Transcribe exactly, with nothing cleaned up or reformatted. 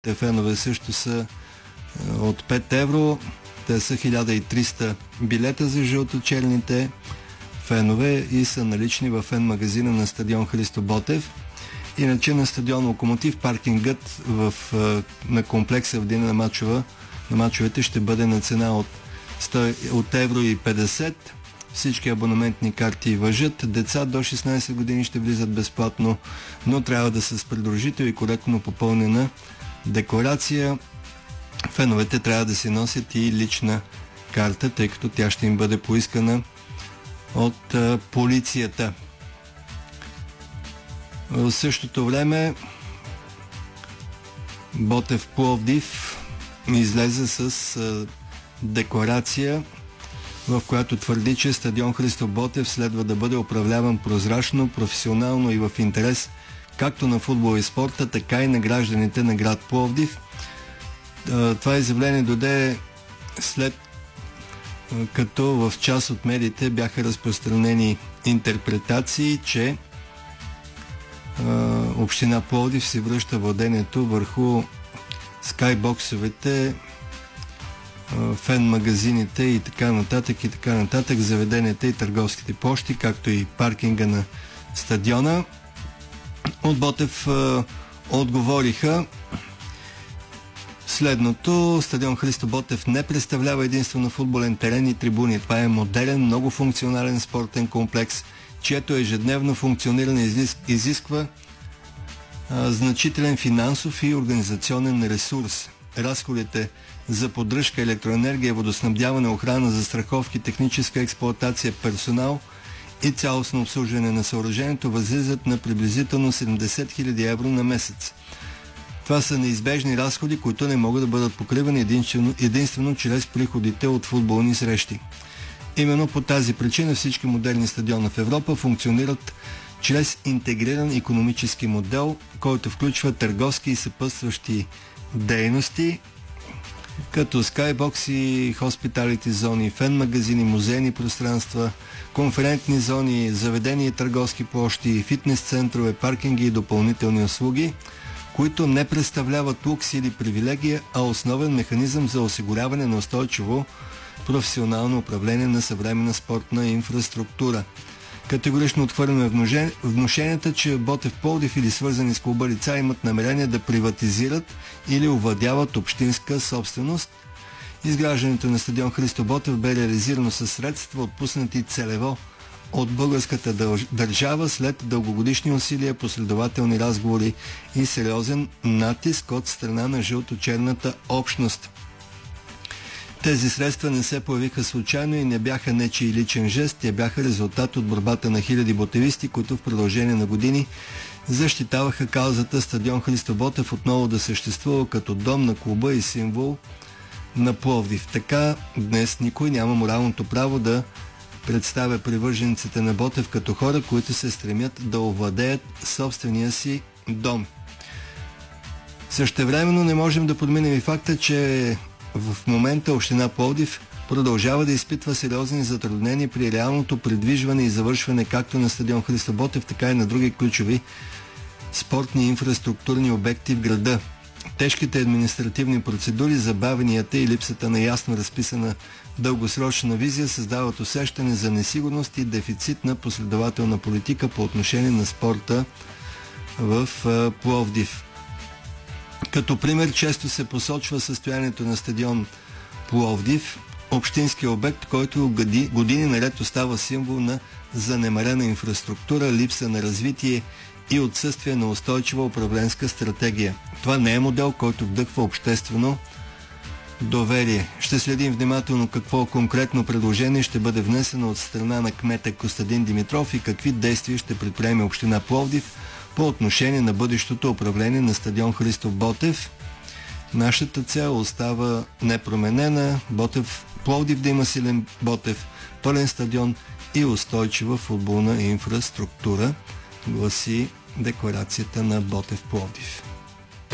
Те фенове също са от пет евро. Те са хиляда и триста билета за жълто-черните фенове и са налични в фен-магазина на стадион Христо Ботев. Иначе на стадион Локомотив паркингът в, на комплекса в деня на, мачова, на мачовете ще бъде на цена от, от евро и петдесет. Всички абонаментни карти важат. Деца до шестнайсет години ще влизат безплатно, но трябва да са с придружител и коректно попълнена декларация. Феновете трябва да си носят и лична карта, тъй като тя ще им бъде поискана от а, полицията. В същото време Ботев Пловдив излезе с а, декларация, в която твърди, че стадион Христо Ботев следва да бъде управляван прозрачно, професионално и в интерес както на футбола и спорта, така и на гражданите на град Пловдив. Това изявление доде след като в част от медиите бяха разпространени интерпретации, че община Пловдив си връща владението върху скайбоксовете, фен-магазините и така нататък и така нататък, заведенията и търговските площи, както и паркинга на стадиона. От Ботев а, отговориха следното: стадион Христо Ботев не представлява единствено футболен терен и трибуни. Това е модерен, многофункционален спортен комплекс, чието ежедневно функциониране изисква а, значителен финансов и организационен ресурс. Разходите за поддръжка, електроенергия, водоснабдяване, охрана, застраховки, техническа експлоатация, персонал и цялостно обслужване на съоръжението възлизат на приблизително седемдесет хиляди евро на месец. Това са неизбежни разходи, които не могат да бъдат покривани единствено, единствено чрез приходите от футболни срещи. Именно по тази причина всички модерни стадиони в Европа функционират чрез интегриран икономически модел, който включва търговски и съпътстващи дейности, като скайбокси, хоспиталити зони, фен-магазини, музейни пространства, конферентни зони, заведения и търговски площи, фитнес-центрове, паркинги и допълнителни услуги, които не представляват лукс или привилегия, а основен механизъм за осигуряване на устойчиво професионално управление на съвременна спортна инфраструктура. Категорично отхвърляме внушенията, че Ботев Пловдив или свързани с клуба лица имат намерение да приватизират или овладяват общинска собственост. Изграждането на стадион Христо Ботев бе реализирано със средства, отпуснати целево от българската държава след дългогодишни усилия, последователни разговори и сериозен натиск от страна на жълто-черната общност. Тези средства не се появиха случайно и не бяха нечий личен жест, те бяха резултат от борбата на хиляди ботевисти, които в продължение на години защитаваха каузата стадион Христо Ботев отново да съществува като дом на клуба и символ на Пловдив. Така днес никой няма моралното право да представя привържениците на Ботев като хора, които се стремят да овладеят собствения си дом. Същевременно не можем да подминем и факта, че в момента община Пловдив продължава да изпитва сериозни затруднения при реалното придвижване и завършване както на стадион Христо Ботев, така и на други ключови спортни инфраструктурни обекти в града. Тежките административни процедури, забавенията и липсата на ясно разписана дългосрочна визия създават усещане за несигурност и дефицит на последователна политика по отношение на спорта в Пловдив. Като пример често се посочва състоянието на стадион Пловдив, общински обект, който години наред остава символ на занемарена инфраструктура, липса на развитие и отсъствие на устойчива управленска стратегия. Това не е модел, който вдъхва обществено доверие. Ще следим внимателно какво конкретно предложение ще бъде внесено от страна на кмета Костадин Димитров и какви действия ще предприеме община Пловдив по отношение на бъдещото управление на стадион Христо Ботев. Нашата цел остава непроменена. Ботев, Пловдив да има силен Ботев, пълен стадион и устойчива футболна инфраструктура, гласи декларацията на Ботев Пловдив.